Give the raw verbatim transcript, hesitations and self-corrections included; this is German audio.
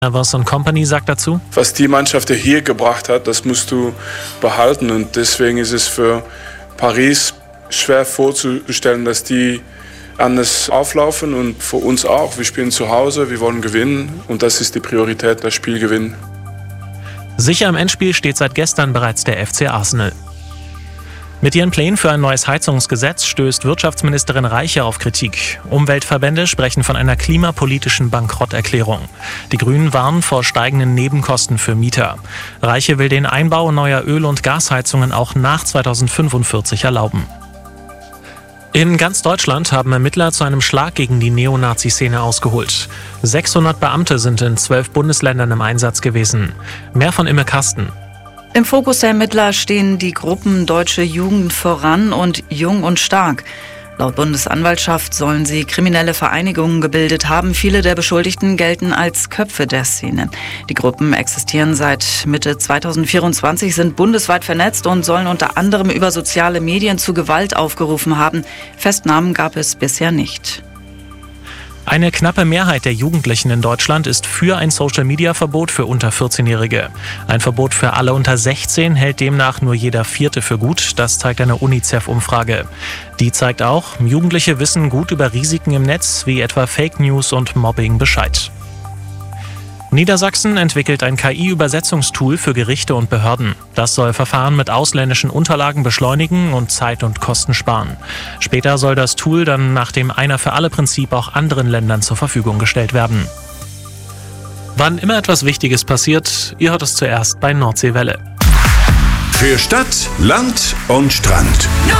Nevers und Company sagt dazu: Was die Mannschaft hier gebracht hat, das musst du behalten. Und deswegen ist es für Paris schwer vorzustellen, dass die anders auflaufen, und für uns auch. Wir spielen zu Hause, wir wollen gewinnen, und das ist die Priorität, das Spiel gewinnen. Sicher im Endspiel steht seit gestern bereits der F C Arsenal. Mit ihren Plänen für ein neues Heizungsgesetz stößt Wirtschaftsministerin Reiche auf Kritik. Umweltverbände sprechen von einer klimapolitischen Bankrotterklärung. Die Grünen warnen vor steigenden Nebenkosten für Mieter. Reiche will den Einbau neuer Öl- und Gasheizungen auch nach zweitausendfünfundvierzig erlauben. In ganz Deutschland haben Ermittler zu einem Schlag gegen die Neonazi-Szene ausgeholt. sechshundert Beamte sind in zwölf Bundesländern im Einsatz gewesen. Mehr von Imme Kasten. Im Fokus der Ermittler stehen die Gruppen Deutsche Jugend voran und Jung und Stark. Laut Bundesanwaltschaft sollen sie kriminelle Vereinigungen gebildet haben. Viele der Beschuldigten gelten als Köpfe der Szene. Die Gruppen existieren seit Mitte zweitausendvierundzwanzig, sind bundesweit vernetzt und sollen unter anderem über soziale Medien zu Gewalt aufgerufen haben. Festnahmen gab es bisher nicht. Eine knappe Mehrheit der Jugendlichen in Deutschland ist für ein Social-Media-Verbot für unter vierzehnjährige. Ein Verbot für alle unter sechzehn hält demnach nur jeder Vierte für gut. Das zeigt eine UNICEF-Umfrage. Die zeigt auch, Jugendliche wissen gut über Risiken im Netz, wie etwa Fake News und Mobbing, Bescheid. Niedersachsen entwickelt ein K I-Übersetzungstool für Gerichte und Behörden. Das soll Verfahren mit ausländischen Unterlagen beschleunigen und Zeit und Kosten sparen. Später soll das Tool dann nach dem Einer-für-alle-Prinzip auch anderen Ländern zur Verfügung gestellt werden. Wann immer etwas Wichtiges passiert, ihr hört es zuerst bei Nordseewelle. Für Stadt, Land und Strand.